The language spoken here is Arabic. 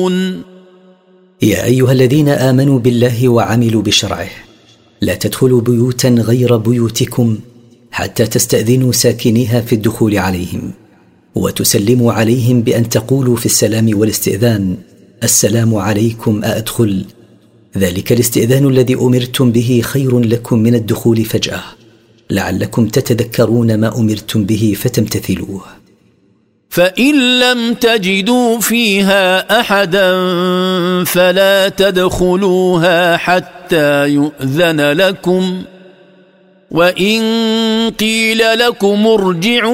يا أيها الذين آمنوا بالله وعملوا بشرعه لا تدخلوا بيوتا غير بيوتكم حتى تستأذنوا ساكنيها في الدخول عليهم وتسلموا عليهم بأن تقولوا في السلام والاستئذان السلام عليكم أأدخل. ذلك الاستئذان الذي أمرتم به خير لكم من الدخول فجأة لعلكم تتذكرون ما أمرتم به فتمتثلوه. فإن لم تجدوا فيها أحدا فلا تدخلوها حتى يؤذن لكم وإن قيل لكم ارجعوا